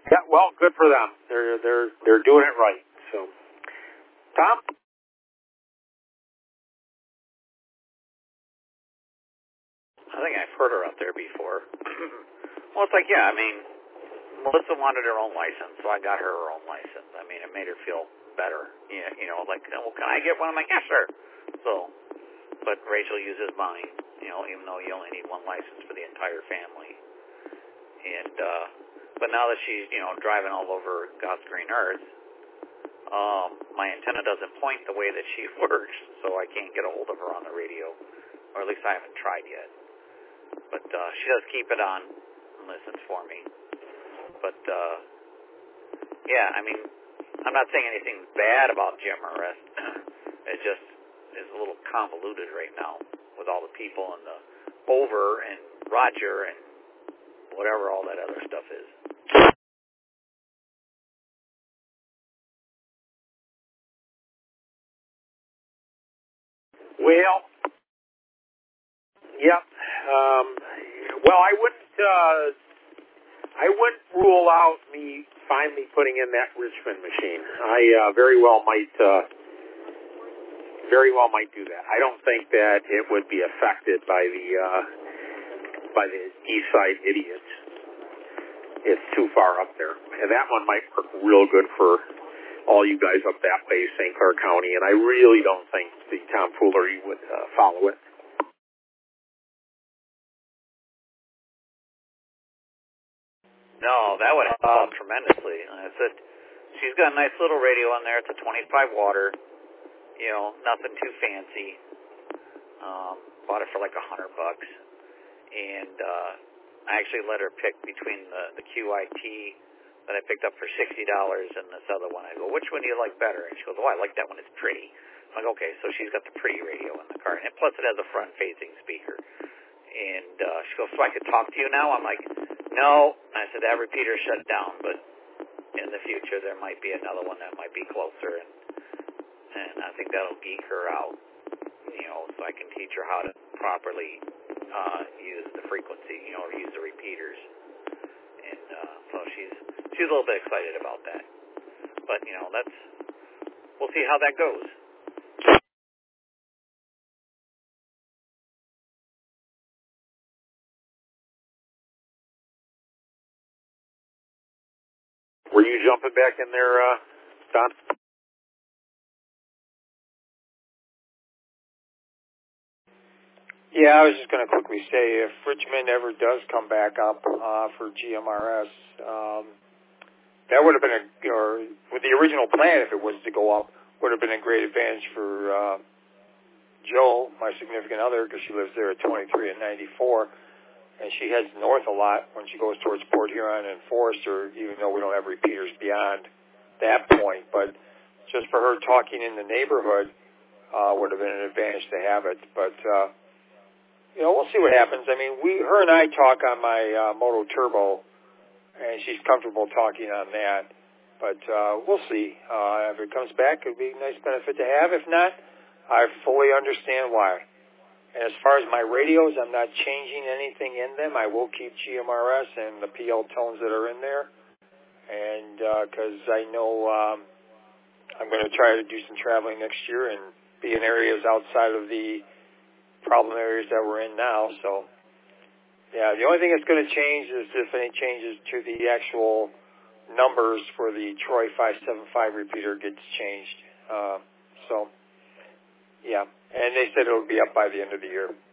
Yeah, well, good for them. They're doing it right. So, Tom? I think I've heard her out there before. Well, it's like, yeah, I mean, Melissa wanted her own license, so I got her own license. I mean, it made her feel better. Yeah, you know, like, well, can I get one? I'm like, yeah, sure. So, but Rachel uses mine, you know, even though you only need one license for the entire family. And, but now that she's, you know, driving all over God's green earth, my antenna doesn't point the way that she works, so I can't get a hold of her on the radio, or at least I haven't tried yet. But she does keep it on and listens for me. But, yeah, I mean, I'm not saying anything bad about GMRS. It just is a little convoluted right now with all the people and the over and Roger and whatever all that other stuff is. Well, yep. Well, I wouldn't rule out me finally putting in that Richmond machine. I very well might do that. I don't think that it would be affected by the east side idiots. It's too far up there, and that one might work real good for all you guys up that way, St. Clair County. And I really don't think the tomfoolery would follow it. No, that would help tremendously. I said, she's got a nice little radio on there. It's a 25 water, you know, nothing too fancy. Bought it for like $100, and I actually let her pick between the QIT that I picked up for $60 and this other one. I go, which one do you like better? And she goes, oh, I like that one. It's pretty. I'm like, okay, so she's got the pretty radio in the car, and plus it has a front-facing speaker. And she goes, so I could talk to you now? I'm like, no. I said, that repeater shut down, but in the future there might be another one that might be closer, and I think that'll geek her out, you know, so I can teach her how to properly use the frequency, you know, or use the repeaters. And so she's a little bit excited about that. But, you know, we'll see how that goes. Were you jumping back in there, Don? Yeah, I was just going to quickly say, if Richmond ever does come back up for GMRS, that would have been or with the original plan, if it was to go up, would have been a great advantage for Jill, my significant other, because she lives there at 23 and 94, and she heads north a lot when she goes towards Port Huron and Forester, even though we don't have repeaters beyond that point. But just for her talking in the neighborhood would have been an advantage to have it. But you know, we'll see what happens. I mean, her and I talk on my Moto Turbo, and she's comfortable talking on that. But we'll see. If it comes back, it would be a nice benefit to have. If not, I fully understand why. And as far as my radios, I'm not changing anything in them. I will keep GMRS and the PL tones that are in there. And because I know I'm going to try to do some traveling next year and be in areas outside of the problem areas that we're in now. So, yeah, the only thing that's going to change is if any changes to the actual numbers for the Troy 575 repeater gets changed. So, yeah. And they said it'll be up by the end of the year.